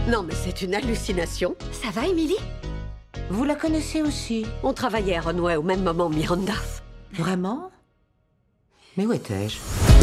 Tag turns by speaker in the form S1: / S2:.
S1: Non, mais c'est une hallucination.
S2: Ça va, Émilie?
S3: Vous la connaissez aussi?
S1: On travaillait à Runway au même moment, Miranda.
S3: Vraiment? Mais où étais-je?